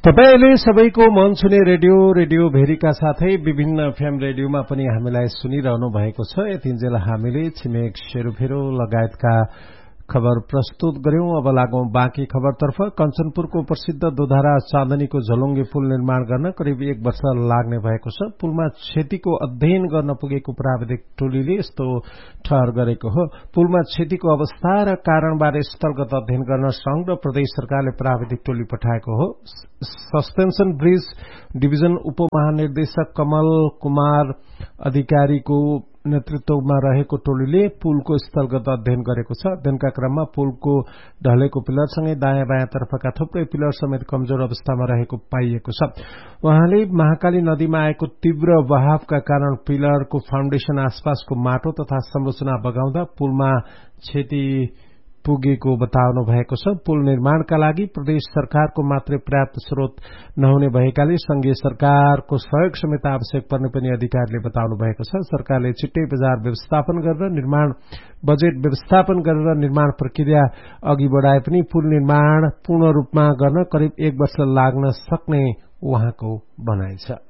तपाईले सबैको मन छुने रेडियो भेरीका साथै विभिन्न एफएम रेडियोमा पनि हामीलाई सुनिरहनु भएको छ। यतिन्जेल हामीले छिमेक सेरोफेरो लगायतका खबर प्रस्तुत गर्यौं। अब लागौं बाँकी खबरतर्फ। कञ्चनपुरको प्रसिद्ध दोधारा चाँदनीको झोलुङ्गे पुल निर्माण गर्न करिब 1 वर्ष लाग्ने भएको छ। पुलमा क्षतिको अध्ययन गर्न पुगेको प्राविधिक टोलीले यस्तो ठहर गरेको हो। पुलमा क्षतिको अवस्था र कारणबारे स्थलगत अध्ययन गर्न संघ र प्रदेश सरकारले प्राविधिक टोली पठाएको हो। Suspension bridge division उपमहानिर्देशक Kamal Kumar अधिकारीको नेतृत्वमा रहेको टोलीले पुलको स्थलगत अध्ययन गरेको छ। अध्ययनका क्रममा पुलको ढलेको पिलरसँगै दायाँ बायाँ तर्फका थुप्रै पिलर समेत कमजोर अवस्थामा रहेको पाइएको छ। उहाँले महाकाली नदीमा आएको तीव्र बहावका कारण पिलरको फाउन्डेशन आसपासको माटो तथा संरचना बगाउँदा पुलमा क्षति पुगेको बताउनु भएको छ। पुल निर्माणका लागि प्रदेश सरकारको मात्रै पर्याप्त स्रोत नहुने भएकाले संघीय सरकारको सहयोग समेत आवश्यक पर्ने पनि अधिकारीले बताउनु भएको छ। सरकारले छिट्टै बजार व्यवस्थापन गरेर निर्माण बजेट व्यवस्थापन गरेर निर्माण प्रक्रिया अघि बढाए पनि पुल निर्माण पूर्ण रूपमा गर्न करिब 1 वर्ष लाग्न सक्ने उहाँको भनाइ छ।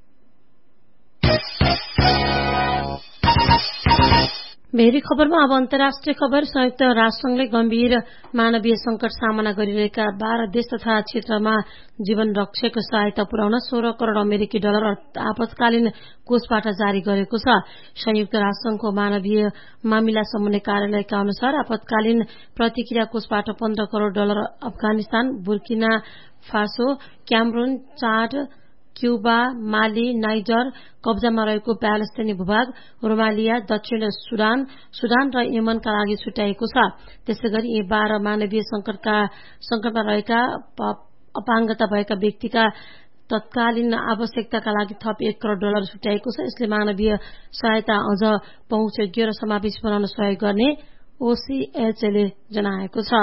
भेरी खबरमा अब अन्तर्राष्ट्रिय खबर। संयुक्त राष्ट्रसंघले गम्भीर मानवीय संकट सामना गरिरहेका 12 देश तथा क्षेत्रमा जीवन रक्षक सहायता पुर्याउन 16 करोड़ अमेरिकी डलर आपतकालीन कोषबाट जारी गरेको छ। संयुक्त राष्ट्रसंघको मानवीय मामिला समन्वय कार्यालयका अनुसार आपतकालीन प्रतिक्रिया कोषबाट 15 crore dollar Afghanistan, Burkina Faso, Cameroon, चाड, क्यूबा, माली, नाइजर, कब्जामा रहेको प्यालेस्टाइनी भूभाग, रोमालिया, दक्षिण सुडान र यमनका लागि छुट्याएको छ। त्यसैगरी यी 12 मानवीय संकटमा रहेका अपाङ्गता भएका व्यक्तिका तत्कालीन आवश्यकताका लागि थप 1 करोड़ डलर छुट्याएको छ। यसले मानवीय सहायता अझ पहुँचयोग्य र समावेशी बनाउन सहयोग गर्ने ओसीएचले जनाएको छ।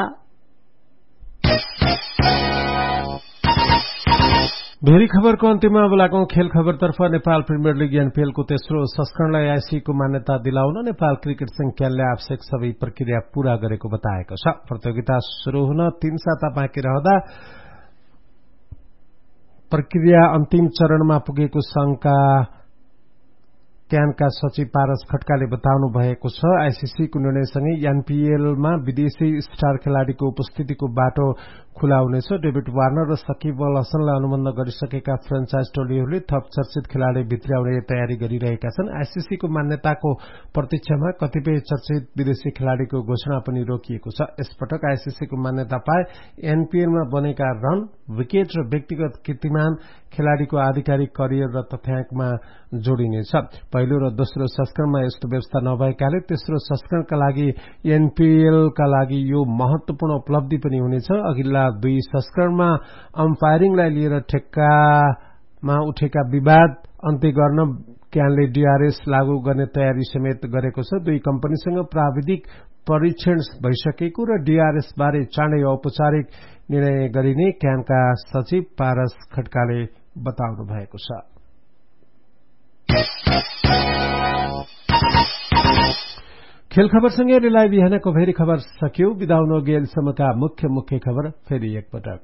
भेरी खबरको अन्त्यमा अब लागौं खेल खबरतर्फ। नेपाल प्रिमियर लिग एनपीएलको तेस्रो संस्करणलाई आईसीसीको मान्यता दिलाउन नेपाल क्रिकेट संघ क्यानले आवश्यक सबै प्रक्रिया पूरा गरेको बताएको छ। प्रतियोगिता शुरू हुन 3 साता बाँकी रहँदा प्रक्रिया अन्तिम चरणमा पुगेको संघका क्यानका सचिव पारस खड्काले बताउनु भएको छ। आईसीसीको निर्णयसँगै एनपीएलमा विदेशी स्टार खेलाड़ीको उपस्थितिको बाटो खुला हुनेछ। डेभिड वार्नर र सकिब अल हसनलाई अनुबन्ध गरिसकेका फ्रेन्चाइज टोलीहरूले थप चर्चित खेलाड़ी भित्र्याउने तयारी गरिरहेका छन्। आईसीसीको मान्यताको प्रतीक्षामा कतिपय चर्चित विदेशी खेलाड़ीको घोषणा पनि रोकिएको छ। यसपटक आईसीसीको मान्यता पाए एनपीएलमा बनेका रन, विकेट र व्यक्तिगत कीर्तिमान खेलाड़ीको आधिकारिक करियर र तथ्याङ्कमा जोडिनेछ। पहिलो र दोस्रो संस्करणमा यस्तो व्यवस्था नभएकाले तेस्रो संस्करणका लागि एनपीएलका लागि यो महत्वपूर्ण उपलब्धि पनि हुनेछ। अघिल्ला 2 संस्करणमा अम्पायरिङलाई लिएर ठेक्कामा उठेका विवाद अन्त्य गर्न क्यानले डीआरएस लागू गर्ने तयारी समेत गरेको छ। 2 कम्पनीसँग प्राविधिक परीक्षण भइसकेको र डीआरएस बारे चाँडै औपचारिक निर्णय गरिने क्यानका सचिव पारस खड्काले बताउनु भएको छ। खेल खबरसँगै रिलाइ बिहानको भेरी खबर सकियो। बिदा हुनु अघि अहिलेसम्मका मुख्य खबर फेरि एकपटक।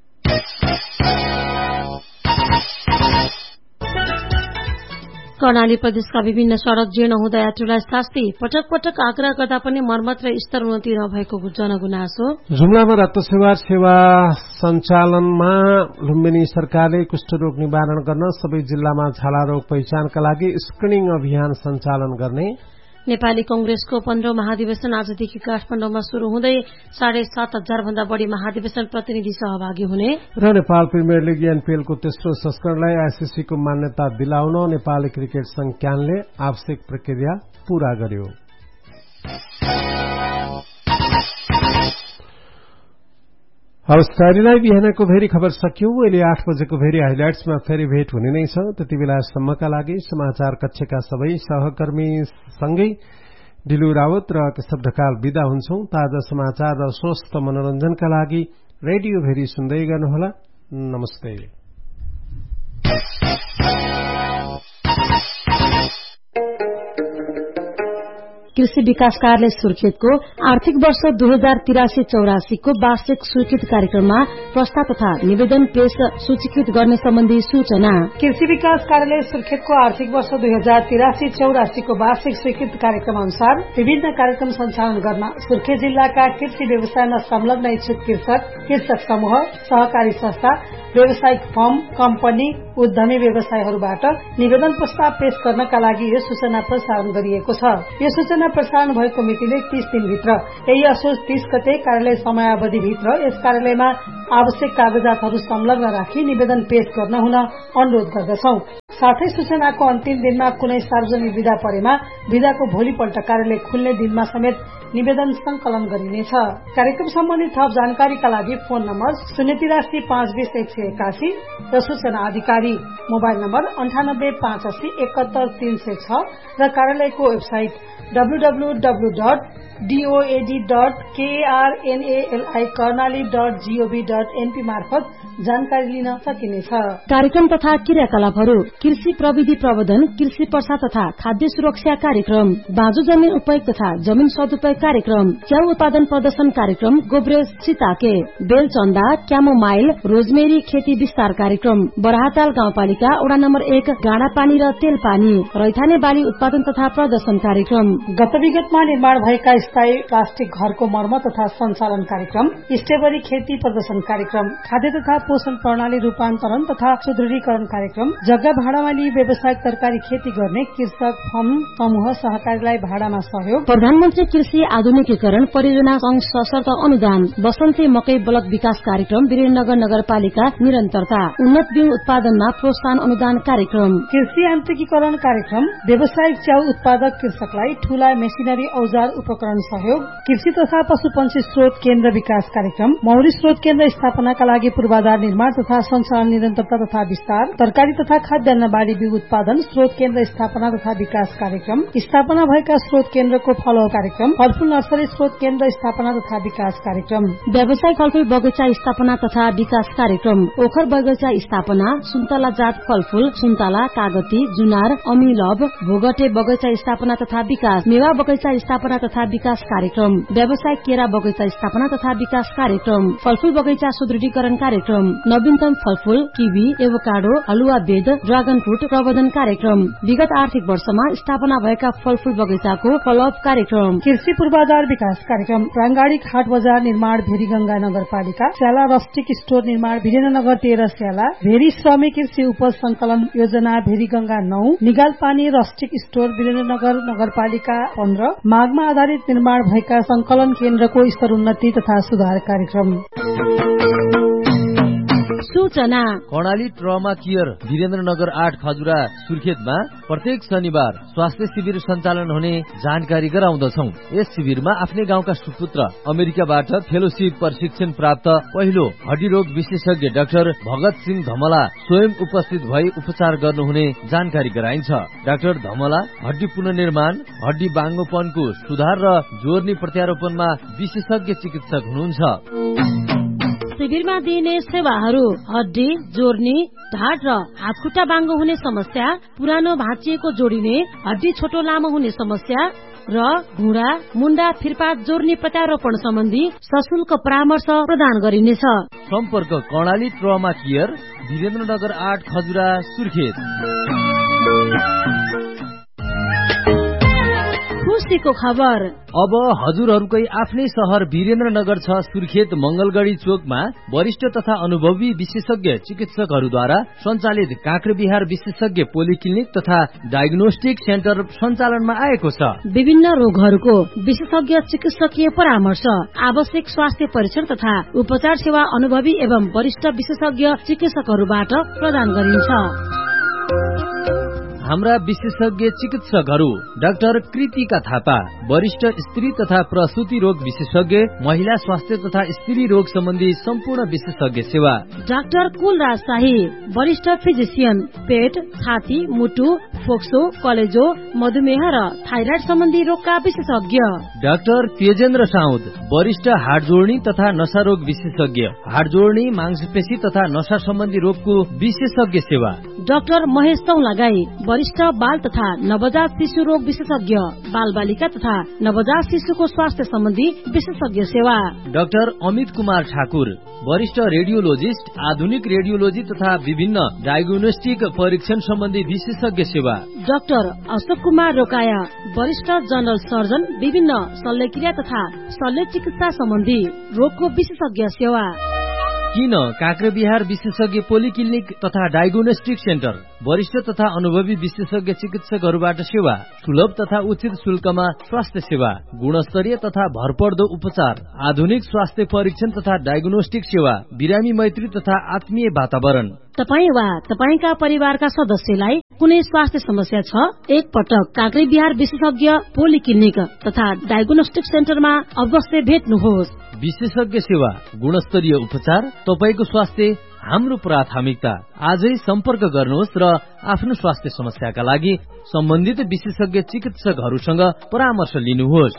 कर्णाली प्रदेशका विभिन्न सड़क जीर्ण हुँदा यात्रुलाई शास्ति, पटक पटक आग्रह गर्दा पनि मर्मत र स्तर उन्नति नभएको जनगुनासो। जुम्लामा रक्तसेवा सेवा सञ्चालनमा लुम्बिनी सरकारले कुष्ठरोग निवारण गर्न सबै जिल्लामा झाला रोग पहिचानका लागि स्क्रिनिङ अभियान सञ्चालन गर्ने। नेपाली कंग्रेसको 15औं महाधिवेशन आजदेखि काठमाडौँमा शुरू हुँदै 7,500 भन्दा बढ़ी महाधिवेशन प्रतिनिधि सहभागी हुने र नेपाल प्रिमियर लिग एनपीएलको तेस्रो संस्करणलाई आईसीसीको मान्यता दिलाउन नेपाली क्रिकेट संघ क्यानले आवश्यक प्रक्रिया पूरा गर्यो। हवस्, बिहानको भेरी खबर सकियो। अहिले 8 बजेको भेरी हाइलाइट्समा फेरि भेट हुने नै छ। त्यति बेलासम्मका लागि समाचार कक्षका सबै सहकर्मी सँगै दिलु रावत र केशव ढकाल बिदा हुन्छौं। ताजा समाचार र स्वस्थ मनोरञ्जनका लागि रेडियो भेरी सुन्दै गर्नुहोला। नमस्ते। कृषि विकास कार्यालय सुर्खेतको आर्थिक वर्ष 2083-84 को वार्षिक स्वीकृत कार्यक्रममा प्रस्ताव तथा निवेदन पेश सूचीकृत गर्ने सम्बन्धी सूचना। कृषि विकास कार्यालय सुर्खेतको आर्थिक वर्ष 2083-84 को वार्षिक स्वीकृत कार्यक्रम अनुसार विभिन्न कार्यक्रम सञ्चालन गर्न सुर्खेत जिल्लाका कृषि व्यवसायमा संलग्न इच्छुक कृषक समूह, सहकारी संस्था, व्यावसायिक फर्म, कम्पनी, उद्यमी व्यवसायहरूबाट निवेदन प्रस्ताव पेश गर्नका लागि यो सूचना प्रसारण गरिएको छ। यो सूचना प्रसारण भएको मितिले 30 दिनभित्र, यही असोज 30 गते कार्यालय समयावधिभित्र यस कार्यालयमा आवश्यक कागजातहरू संलग्न राखी निवेदन पेश गर्न हुन अनुरोध गर्दछौं। साथै सूचनाको अन्तिम दिनमा कुनै सार्वजनिक विधा परेमा विधाको भोलिपल्ट कार्यालय खुल्ने दिनमा समेत निवेदन संकलन गरिनेछ। कार्यक्रम सम्बन्धी थप जानकारीका लागि फोन नम्बर 083 520 181 र सूचना अधिकारी मोबाइल नम्बर 98 580 71 306 र कार्यालयको वेबसाइट www.karnali.gov.np मार्फत जानकारी लिन सकिनेछ। कार्यक्रम तथा क्रियाकलापहरू: कृषि प्रविधि प्रवर्धन, कृषि प्रसार तथा खाद्य सुरक्षा कार्यक्रम, बाँझो जमिन उपयोग तथा जमिन सदुपयोग कार्यक्रम, च्याउ उत्पादन प्रदर्शन कार्यक्रम, गोब्रे सिताके, बेलचन्दा, क्यामोमाइल, रोजमेरी खेती विस्तार कार्यक्रम, बराहताल गाउँपालिका वडा नम्बर 1 गाडा पानी र तेल पानी, रैथाने बाली उत्पादन तथा प्रदर्शन कार्यक्रम, गत विगतमा निर्माण भएका स्थायी प्लास्टिक घरको मर्मत तथा सञ्चालन कार्यक्रम, स्ट्रबेरी खेती प्रदर्शन कार्यक्रम, खाद्य तथा पोषण प्रणाली रूपान्तरण तथा सुदृढीकरण कार्यक्रम, जग्गा भाडामा लिई व्यावसायिक तरकारी खेती गर्ने कृषक फर्म समूह सहकारीलाई भाडामा सहयोग, प्रधानमन्त्री कृषि आधुनिकीकरण परियोजना संघ सशर्त अनुदान, बसन्ती मकै ब्लक विकास कार्यक्रम, वीरेन्द्रनगर नगरपालिका निरन्तरता, उन्नत बिउ उत्पादनमा प्रोत्साहन अनुदान कार्यक्रम, कृषि यान्त्रिकीकरण कार्यक्रम, व्यावसायिक च्याउ उत्पादक कृषकलाई ठूला मेसिनरी औजार उपकरण सहयोग, कृषि तथा पशुपन्छी स्रोत केन्द्र विकास कार्यक्रम, मौरी स्रोत केन्द्र स्थापनाका लागि पूर्वाधार निर्माण तथा सञ्चालन निरन्तरता तथा विस्तार, तरकारी तथा खाद्यान्न बाली बिउ उत्पादन स्रोत केन्द्र स्थापना तथा विकास कार्यक्रम, स्थापना भएका स्रोत केन्द्रको फलो कार्यक्रम, फलफूल नर्सरी स्रोत केन्द्र स्थापना तथा विकास कार्यक्रम, व्यावसायिक फलफूल बगैँचा स्थापना तथा विकास कार्यक्रम, ओखर बगैँचा स्थापना, सुन्तला जात फलफूल, सुन्तला, कागती, जुनार, अमिलभ, भोगटे बगैँचा स्थापना तथा विकास, मेवा बगैँचा स्थापना तथा विकास कार्यक्रम, व्यावसायिक केरा बगैँचा स्थापना तथा विकास कार्यक्रम, फलफूल बगैँचा सुदृढीकरण कार्यक्रम, नवीनतम फलफूल, किवी, एभोकाडो, हलुवा बेद, ड्रागन फ्रूट प्रवर्धन कार्यक्रम, विगत आर्थिक वर्षमा स्थापना भएका फलफूल बगैँचाको फलोअप कार्यक्रम, कृषि पूर्वाधार विकास कार्यक्रम, प्रांगाणिक हाट बजार निर्माण भेरीगंगा नगरपालिका, स्याला रस्टिक स्टोर निर्माण वीरेन्द्रनगर 13 स्याला, भेरी श्रमिक कृषि उपज संकलन योजना भेरीगंगा 9, निगाल पानी रस्टिक स्टोर वीरेन्द्रनगर नगरपालिका 15, मागमा आधारित निर्माण भएका संकलन केन्द्रको स्तरोन्नति तथा सुधार कार्यक्रम। सूचना: कर्णाली ट्रमा केयर वीरेन्द्रनगर 8 खजुरा सुर्खेतमा प्रत्येक शनिबार स्वास्थ्य शिविर सञ्चालन हुने जानकारी गराउँदछौ। यस शिविरमा आफ्नै गाउँका सुपुत्र अमेरिकाबाट फेलोशिप प्रशिक्षण प्राप्त पहिलो हड्डी रोग विशेषज्ञ डाक्टर भगत सिंह धमला स्वयं उपस्थित भई उपचार गर्नुहुने जानकारी गराइन्छ। डाक्टर धमला हड्डी पुनर्निर्माण, हड्डी बाङ्गोपनको सुधार र जोर्नी प्रत्यारोपणमा विशेषज्ञ चिकित्सक हुनुहुन्छ। शिविरमा दिइने सेवाहरू: हड्डी जोर्नी, ढाड र हातखुट्टा बाङ्गो हुने समस्या, पुरानो भाँचिएको जोडिने, हड्डी छोटो लामो हुने समस्या र घुँडा, मुण्डा, फिर्पात जोर्नी प्रत्यारोपण सम्बन्धी सशुल्क परामर्श प्रदान गरिनेछ। सम्पर्क कर्णाली ट्रमा केयर वीरेन्द्रनगर 8 खजुरा सुर्खेत। खुसीको खबर: अब हजुरहरूकै आफ्नै शहर वीरेन्द्रनगर छ सुर्खेत मंगलगढी चोकमा वरिष्ठ तथा अनुभवी विशेषज्ञ चिकित्सकहरूद्वारा सञ्चालित काँक्रेबिहार विशेषज्ञ पोलिक्लिनिक तथा डायग्नोस्टिक सेन्टर सञ्चालनमा आएको छ। विभिन्न रोगहरूको विशेषज्ञ चिकित्सकीय परामर्श, आवश्यक स्वास्थ्य परीक्षण तथा उपचार सेवा अनुभवी एवं वरिष्ठ विशेषज्ञ चिकित्सकहरूबाट प्रदान गरिन्छ। हाम्रा विशेषज्ञ चिकित्सकहरू: डाक्टर कृतिका थापा वरिष्ठ स्त्री तथा प्रसूति रोग विशेषज्ञ, महिला स्वास्थ्य तथा स्त्री रोग सम्बन्धी सम्पूर्ण विशेषज्ञ सेवा। डाक्टर कुलराज शाही वरिष्ठ फिजिशियन, पेट, छाती, मुटु, फोक्सो, कलेजो, मधुमेह र थाइराइड सम्बन्धी रोगका विशेषज्ञ। डाक्टर तेजेन्द्र साउद, वरिष्ठ हाड जोड्नी तथा नशा रोग विशेषज्ञ, हाड जोड्नी, मांसपेशी तथा नशा सम्बन्धी रोगको विशेषज्ञ सेवा। डाक्टर महेश चौलागाई, वरिष्ठ बाल तथा नवजात शिशु रोग विशेषज्ञ, बाल बालिका तथा नवजात शिशुको स्वास्थ्य सम्बन्धी विशेषज्ञ सेवा। डाक्टर अमित कुमार ठाकुर, वरिष्ठ रेडियोलोजिस्ट, आधुनिक रेडियोलोजी तथा विभिन्न डायग्नोस्टिक परीक्षण सम्बन्धी विशेषज्ञ सेवा। डाक्टर अशोक कुमार रोकाया, वरिष्ठ जनरल सर्जन, विभिन्न शल्यक्रिया तथा शल्य चिकित्सा सम्बन्धी रोगको विशेषज्ञ सेवा। किन काँक्रेबिहार विशेषज्ञ पोलिक्लिनिक तथा डायग्नोस्टिक सेन्टर, वरिष्ठ तथा अनुभवी विशेषज्ञ चिकित्सकहरूबाट सेवा, सुलभ तथा उचित शुल्कमा स्वास्थ्य सेवा, गुणस्तरीय तथा भरपर्दो उपचार, आधुनिक स्वास्थ्य परीक्षण तथा डायग्नोस्टिक सेवा, बिरामी मैत्री तथा आत्मीय वातावरण। तपाई वा तपाईका परिवारका सदस्यलाई कुनै स्वास्थ्य समस्या छ, एक पटक काँक्रेबिहार विशेषज्ञ पोलिक्लिनिक तथा डायग्नोस्टिक सेन्टरमा अवश्य भेट्नुहोस्। विशेषज्ञ सेवा, गुणस्तरीय उपचार, तपाईको स्वास्थ्य हाम्रो प्राथमिकता। आजै सम्पर्क गर्नुहोस् र आफ्नो स्वास्थ्य समस्याका लागि सम्बन्धित विशेषज्ञ चिकित्सकहरूसँग परामर्श लिनुहोस्।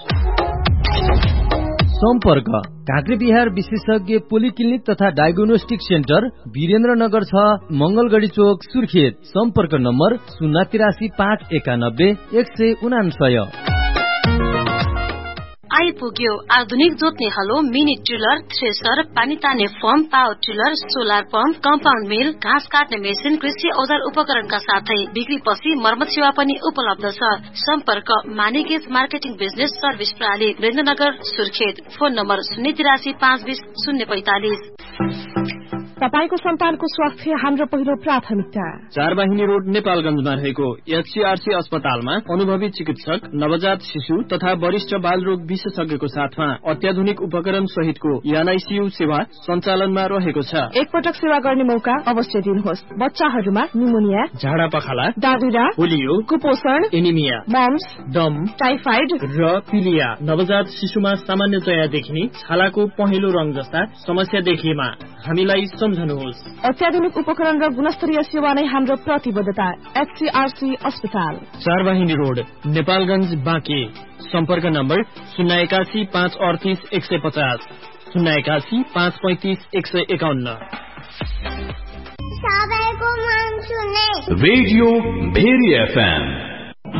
सम्पर्क काँक्रेबिहार विशेषज्ञ पोलिक्लिनिक तथा डायग्नोस्टिक सेन्टर, वीरेन्द्रनगर 6, मंगलगढी चोक, सुर्खेत। सम्पर्क नम्बर 083 591 199। आइपुग्यो आधुनिक जोत्ने हलो, मिनी टिलर, थ्रेसर, पानी तान्ने form, power tiller, solar pump, compound मिल, घाँस काट्ने मेसिन, कृषि औजार उपकरणका साथै बिक्रीपछि मर्मत सेवा पनि उपलब्ध छ। सम्पर्क मानिगेज मार्केटिङ बिजनेस सर्भिस प्रणाली, वीरेन्द्रनगर, सुर्खेत। Phone number 083 520 045। तपाईको सन्तानको स्वास्थ्य हाम्रो पहिलो प्राथमिकता। 4 वाहिनी रोड, नेपालगञ्जमा रहेको एचसीआरसी अस्पतालमा अनुभवी चिकित्सक, नवजात शिशु तथा वरिष्ठ बाल रोग विशेषज्ञको साथमा अत्याधुनिक उपकरण सहितको एनआईसीयू सेवा सञ्चालनमा रहेको छ। एकपटक सेवा गर्ने मौका अवश्य दिनुहोस्। बच्चाहरूमा निमोनिया, झाडा पखाला, दादुरा, पोलियो, कुपोषण, एनिमिया, मम्स, दम, टाइफाइड र पिलिया। नवजात शिशुमा सामान्यतया देखिने छालाको पहेँलो रंग जस्ता समस्या देखिएमा हामीलाई सम्झनुहोस्। अत्याधुनिक उपकरण र गुणस्तरीय सेवा नै हाम्रो प्रतिबद्धता। एचसीआरसी अस्पताल, 4 वाहिनी रोड, नेपालगञ्ज, बाँके। सम्पर्क नम्बर 081 538 150, 081 535 151। Radio very FM